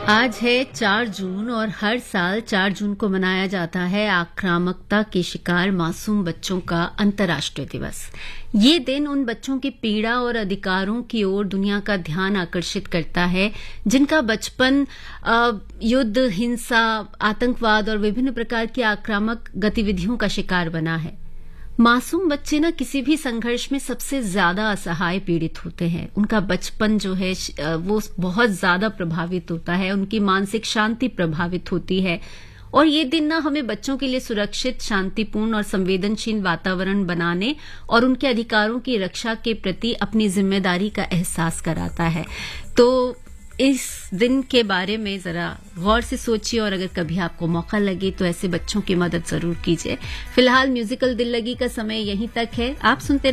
आज है 4 जून और हर साल 4 जून को मनाया जाता है आक्रामकता के शिकार मासूम बच्चों का अंतर्राष्ट्रीय दिवस। ये दिन उन बच्चों की पीड़ा और अधिकारों की ओर दुनिया का ध्यान आकर्षित करता है जिनका बचपन युद्ध, हिंसा, आतंकवाद और विभिन्न प्रकार की आक्रामक गतिविधियों का शिकार बना है। मासूम बच्चे ना किसी भी संघर्ष में सबसे ज्यादा असहाय पीड़ित होते हैं। उनका बचपन जो है वो बहुत ज्यादा प्रभावित होता है, उनकी मानसिक शांति प्रभावित होती है। और ये दिन ना हमें बच्चों के लिए सुरक्षित, शांतिपूर्ण और संवेदनशील वातावरण बनाने और उनके अधिकारों की रक्षा के प्रति अपनी जिम्मेदारी का एहसास कराता है। तो इस दिन के बारे में जरा गौर से सोचिए और अगर कभी आपको मौका लगे तो ऐसे बच्चों की मदद जरूर कीजिए। फिलहाल म्यूजिकल दिल लगी का समय यहीं तक है। आप सुनते